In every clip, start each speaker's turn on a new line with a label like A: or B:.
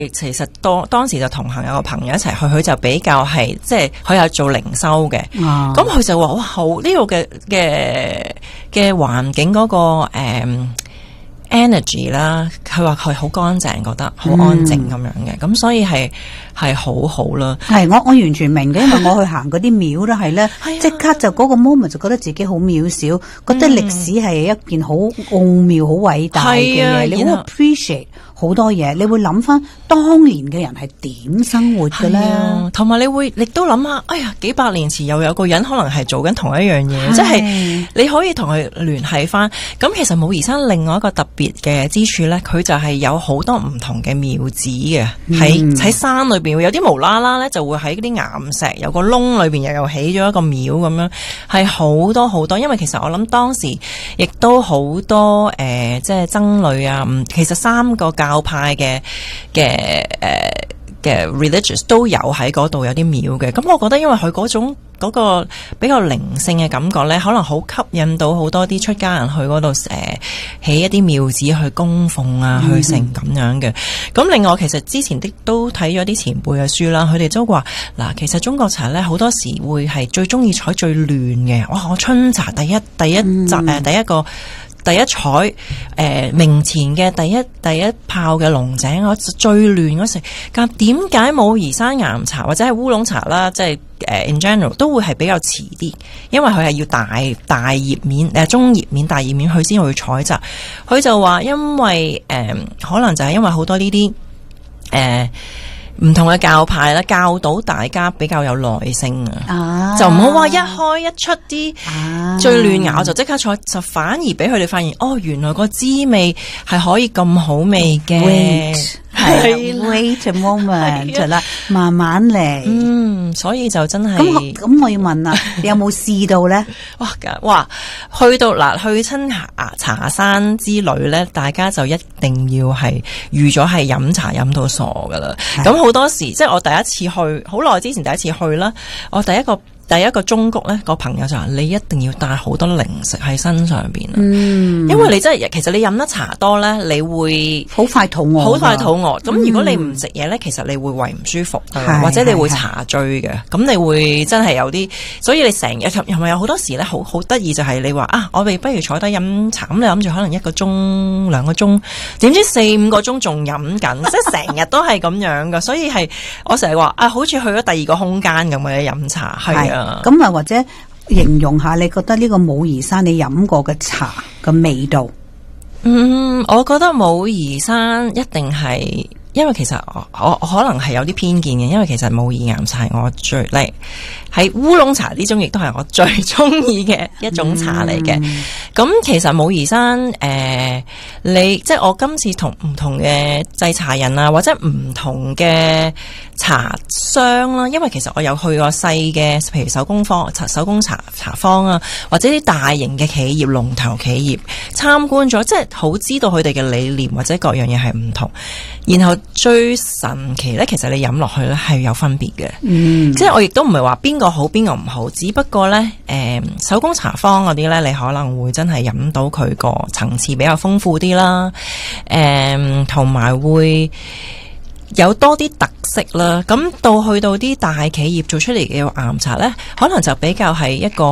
A: 其實當時就同行有個朋友一齊去，佢就比較係即係佢有做零售嘅，咁佢就話哇好呢個嘅環境嗰個energy 啦，佢話佢好乾淨，覺得好安靜咁樣嘅，咁所以係好好啦。
B: 係我完全明嘅，因為我去行嗰啲廟都係咧，即刻就嗰個 moment 就覺得自己好渺小，覺得歷史係一件好奧妙、好偉大嘅嘢，你好 appreciate 好多嘢，你會諗翻當年嘅人係點生活嘅咧，
A: 同埋你會亦都諗下，哎呀幾百年前又有個人可能係做緊同一樣嘢，即係你可以同佢聯繫翻。咁其實武夷山另外一個特別嘅之處咧，佢就係有好多唔同嘅廟址嘅，喺山裏邊，有啲無啦啦咧就會喺啲岩石有個窿裏邊又起咗一個廟咁樣，係好多好多。因為其實我諗當時亦都好多即係僧侶啊，其實3個教派嘅 religious 都有喺嗰度有啲廟嘅。咁我覺得因為佢嗰個比較靈性嘅感覺咧，可能好吸引到好多啲出家人去嗰度起一啲廟寺去供奉啊，去成咁樣嘅。咁另外其實之前都睇咗啲前輩嘅書啦，佢哋都話嗱，其實中國茶咧好多時會係最中意採最嫩嘅。哇！我春茶第一採明前嘅第一泡嘅龍井，我最嫩嗰時。咁點解武夷山岩茶或者係烏龍茶啦，即係in general 都會係比較遲啲？因為佢係要大葉面中葉面大葉面佢先會採集。佢就話因為可能就係因為好多呢啲唔同嘅教派啦，教到大家比較有耐性啊，就唔好話一開一出啲最嫩芽就即刻採，就反而俾佢哋發現原來個滋味係可以咁好味嘅。
B: wait a moment 啦，慢慢嚟。
A: 所以就真係
B: 咁我要問啦，你有冇試到咧？
A: 哇，去到去親茶山之旅咧，大家就一定要係預咗係飲茶飲到傻噶啦。咁好多時即係我第一次去，好耐之前第一次去啦，我第一個中谷咧，個朋友就話你一定要帶好多零食喺身上邊啊，因為你真係其實你飲得茶多咧，你會好快肚餓。咁如果你唔食嘢咧，其實你會胃唔舒服，或者你會茶醉嘅。咁你會真係有啲，所以你成日係咪有好多時咧，好得意就係你話我哋不如坐低飲茶，咁你諗住可能1個鐘2個鐘，點知4-5個鐘仲飲緊，即係成日都係咁樣噶。所以係我成日話好似去咗第二個空間咁嘅飲茶，係啊。
B: 咁或者形容下，你覺得呢個武夷山你飲過嘅茶嘅味道？
A: 我覺得武夷山一定係，因為其實我可能係有啲偏見嘅，因為其實武夷岩茶係我最喺烏龍茶呢種亦都係我最中意嘅一種茶嚟嘅。咁其實武夷山即係我今次同唔同嘅製茶人啊，或者唔同嘅茶商啦，因為其實我有去過細嘅，譬如手工茶坊啊，或者啲大型嘅企業龍頭企業參觀咗，即係好知道佢哋嘅理念或者各樣嘢係唔同。然後最神奇咧，其實你飲落去咧係有分別嘅，即係我亦都唔係話邊個好邊個唔好，只不過咧手工茶坊嗰啲咧，你可能會真係飲到佢個層次比較豐富啲啦，同埋會有多啲特色啦。咁去到啲大企業做出嚟嘅岩茶咧，可能就比較係一個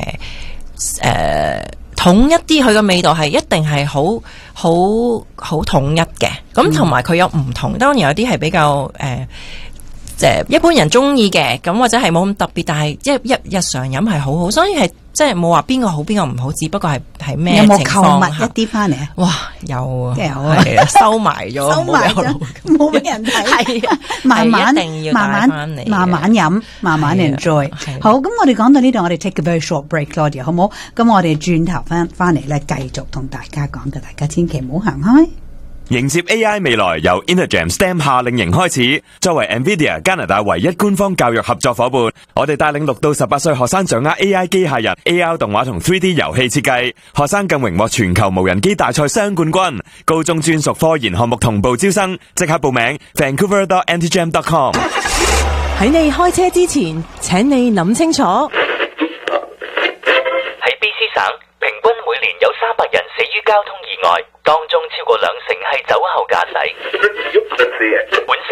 A: 統一啲，佢嘅味道係一定係好統一嘅。咁同埋佢有唔同，當然有啲係比較一般人中意嘅，咁或者係冇咁特別，但係日常飲係好好，所以係即係冇話邊個好邊個唔好，只不過係咩情況？有冇購物一啲翻嚟啊？哇，有啊，係啊，收埋咗，
B: 冇俾人睇，係啊，慢慢飲，慢慢 enjoy。好，咁我哋講到呢度，我哋 take a very short break，Claudia， 好唔好？咁我哋轉頭翻嚟咧，繼續同大家講嘅，大家千祈唔好行開。
C: 迎接 AI 未來，由 Interjam STEM 夏令營開始。作為 NVIDIA 加拿大唯一官方教育合作伙伴，我哋帶領6到18歲學生掌握 AI 機械人、AR 動畫同 3D 遊戲設計。學生更榮獲全球無人機大賽雙冠軍。高中專屬科研項目同步招生，即刻報名 Vancouver.interjam.com。
D: 喺你開車之前，請你諗清楚。
E: 喺 BC 省，平均每年有300人死於交通意外，當中超過兩成係酒後駕駛。本